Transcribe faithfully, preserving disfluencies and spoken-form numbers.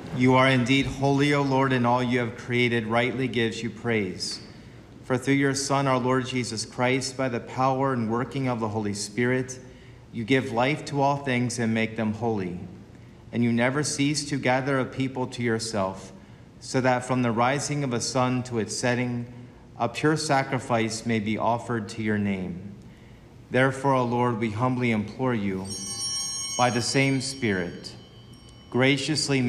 You are indeed holy, O Lord, and all you have created rightly gives you praise. For through your Son, our Lord Jesus Christ, by the power and working of the Holy Spirit, you give life to all things and make them holy. And you never cease to gather a people to yourself, so that from the rising of a sun to its setting, a pure sacrifice may be offered to your name. Therefore, O Lord, we humbly implore you, by the same Spirit, graciously